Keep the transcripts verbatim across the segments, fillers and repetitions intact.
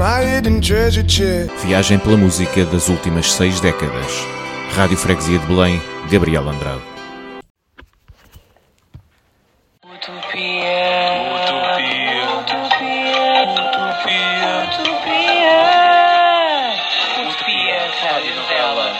my hidden treasure chest. Viagem pela música das últimas seis décadas. Rádio Freguesia de Belém, Gabriel Andrade. Utopia, utopia, utopia, utopia, utopia, utopia, rádio novela.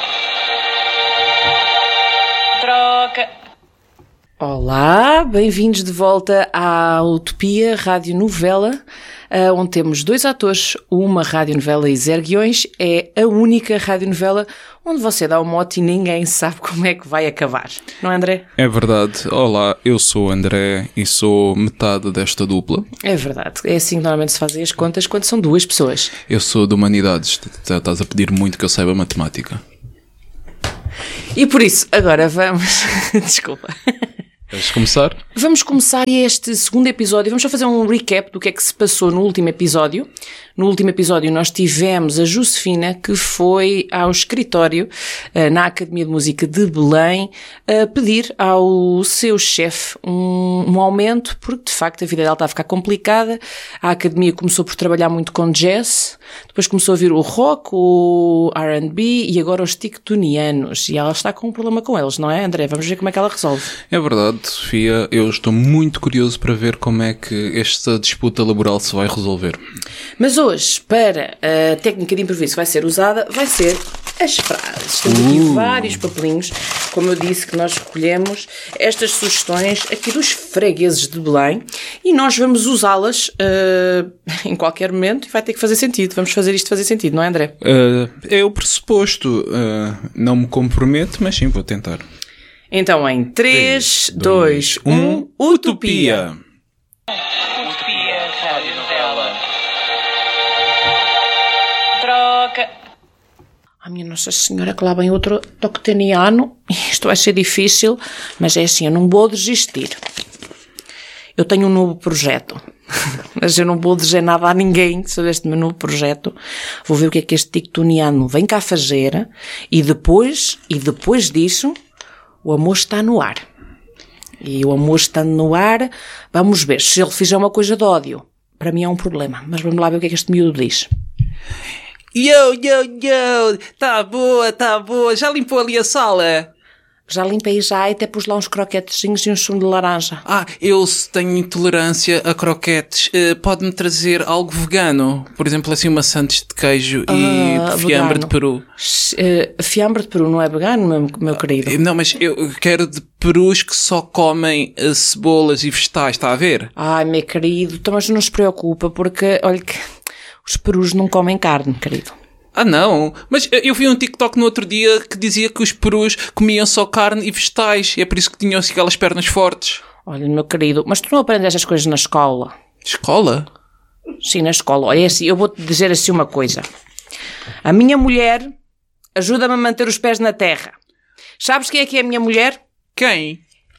Troca. Olá, bem-vindos de volta à Utopia Rádio Novela, onde temos dois atores, uma radionovela e zero guiões. É a única radionovela onde você dá o mote e ninguém sabe como é que vai acabar. Não é, André? É verdade. Olá, eu sou o André e sou metade desta dupla. É verdade. É assim que normalmente se fazem as contas quando são duas pessoas. Eu sou de Humanidades. Estás a pedir muito que eu saiba matemática. E por isso, agora vamos... Desculpa. Queres começar? Vamos começar este segundo episódio. Vamos só fazer um recap do que é que se passou no último episódio. No último episódio nós tivemos a Josefina, que foi ao escritório na Academia de Música de Belém a pedir ao seu chefe um, um aumento, porque de facto a vida dela está a ficar complicada. A Academia começou por trabalhar muito com jazz, depois começou a vir o rock, o R and B e agora os tictonianos. E ela está com um problema com eles, não é, André? Vamos ver como é que ela resolve. É verdade, Sofia. Eu estou muito curioso para ver como é que esta disputa laboral se vai resolver. Mas hoje, para a técnica de improviso que vai ser usada, vai ser as frases. Temos aqui Uh. vários papelinhos, como eu disse, que nós recolhemos estas sugestões aqui dos fregueses de Belém e nós vamos usá-las uh, em qualquer momento e vai ter que fazer sentido. Vamos fazer isto fazer sentido, não é, André? Uh, é o pressuposto. Uh, não me comprometo, mas sim, vou tentar. Então, em três, dois, um, Utopia! Utopia, rádio novela. Troca. Ah, minha Nossa Senhora, que lá vem outro tocteniano. Isto vai ser difícil, mas é assim, eu não vou desistir. Eu tenho um novo projeto, mas eu não vou dizer nada a ninguém sobre este meu novo projeto. Vou ver o que é que este tictoniano vem cá fazer e depois, e depois disso, o amor está no ar. E o amor estando no ar, vamos ver. Se ele fizer uma coisa de ódio, para mim é um problema. Mas vamos lá ver o que é que este miúdo diz. Yo, yo, yo, tá boa, tá boa, já limpou ali a sala? Já limpei já e até pus lá uns croquetezinhos e um sumo de laranja. Ah, eu tenho intolerância a croquetes, uh, pode-me trazer algo vegano? Por exemplo, assim uma sandes de queijo Ah, e fiambre vegano. de peru. Uh, fiambre de peru não é vegano, meu, meu querido? Uh, Não, mas eu quero de perus que só comem uh, cebolas e vegetais, está a ver? Ai, meu querido, então, mas não se preocupa porque, olha que os perus não comem carne, querido. Ah não, mas uh, eu vi um TikTok no outro dia que dizia que os perus comiam só carne e vegetais e é por isso que tinham assim aquelas pernas fortes. Olha, meu querido, mas tu não aprendes estas coisas na escola? Escola? Sim, na escola. Olha, é assim, eu vou-te dizer assim uma coisa. A minha mulher ajuda-me a manter os pés na terra. Sabes quem é que é a minha mulher? Quem?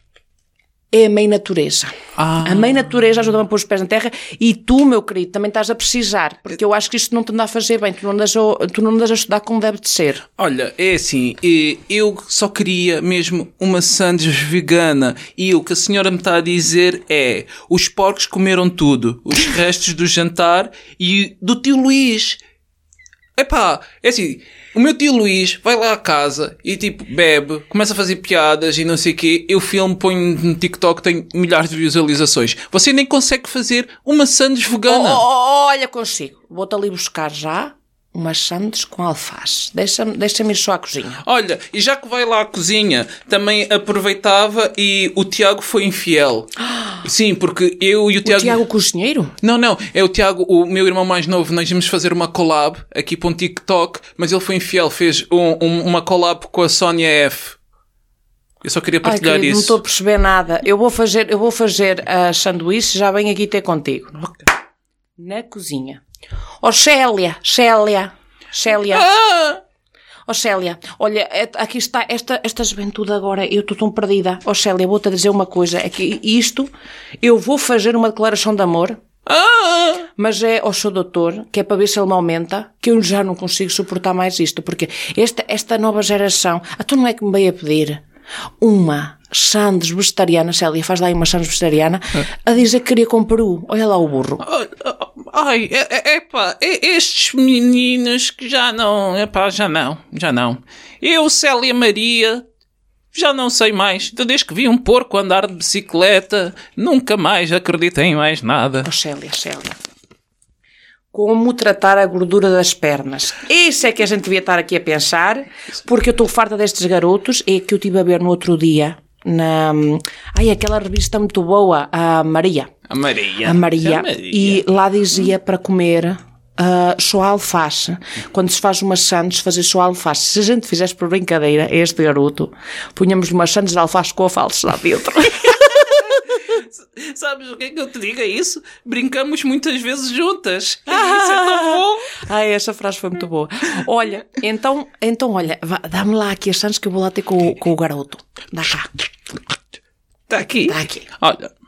É a mãe natureza. Ah. A mãe natureza ajuda-me a pôr os pés na terra e tu, meu querido, também estás a precisar, porque eu acho que isto não te anda a fazer bem, tu não andas a, tu não andas a estudar como deve de ser. Olha, é assim, eh, eu só queria mesmo uma sandes vegana e o que a senhora me está a dizer é os porcos comeram tudo, os restos do jantar e do tio Luís. Epá, é assim, o meu tio Luís vai lá à casa e tipo bebe, começa a fazer piadas e não sei o quê, eu filmo, ponho no TikTok, tem milhares de visualizações. Você nem consegue fazer uma sandes vegana. Oh, oh, olha, consigo. Vou-te ali buscar já umas sandes com alface. Deixa-me deixa-me ir só à cozinha. Olha, e já que vai lá à cozinha, também aproveitava e o Tiago foi infiel. Sim, porque eu e o Tiago... O Tiago Cozinheiro? Não, não, é o Tiago, o meu irmão mais novo, nós íamos fazer uma collab aqui para um TikTok, mas ele foi infiel, fez um, um, uma collab com a Sónia F. Eu só queria partilhar Ai, querido, isso. não estou a perceber nada. Eu vou fazer, eu vou fazer as sanduíches, já venho aqui ter contigo. Na cozinha. Oh, Célia, Célia, Célia. Ah! Oh, Célia, olha, é- aqui está esta, esta juventude agora, eu estou tão perdida. Oh, Célia, vou-te dizer uma coisa, é que isto, eu vou fazer uma declaração de amor, Ah! mas é ao seu doutor, que é para ver se ele me aumenta, que eu já não consigo suportar mais isto, porque esta, esta nova geração, ah, tu não é que me veio a pedir uma sandes vegetariana, Célia, faz lá aí uma sandes vegetariana, a dizer que queria com peru. Olha lá o burro. Ai, é, é, epá, é, estes meninos que já não, epá, já não, já não. Eu, Célia Maria, já não sei mais. Desde que vi um porco andar de bicicleta, nunca mais acreditei em mais nada. Oh, Célia, Célia. Como tratar a gordura das pernas. Isso é que a gente devia estar aqui a pensar, porque eu estou farta destes garotos. É que eu estive a ver no outro dia, na... Ai, aquela revista muito boa, a Maria. A Maria. A Maria. A Maria. E lá dizia para comer uh, só alface. Quando se faz umas sandes, fazer só alface. Se a gente fizesse por brincadeira, este garoto, punhamos umas sandes de alface com alface lá dentro. Sabes o que é que eu te digo a isso? Brincamos muitas vezes juntas. Isso é tão bom. Ai, essa frase foi muito boa. Olha, então, então olha, vá, dá-me lá aqui as sandes que eu vou lá ter com, o- com o garoto. Dá cá. Está aqui. Está aqui. Olha,